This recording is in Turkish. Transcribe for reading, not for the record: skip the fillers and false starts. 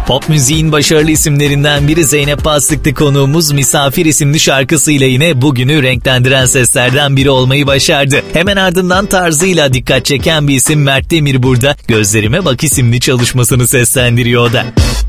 Pop müziğin başarılı isimlerinden biri Zeynep Bastıklı konuğumuz Misafir isimli şarkısıyla yine bugünü renklendiren seslerden biri olmayı başardı. Hemen ardından tarzıyla dikkat çeken bir isim Mert Demir burada Gözlerime Bak isimli çalışmasını seslendiriyor da.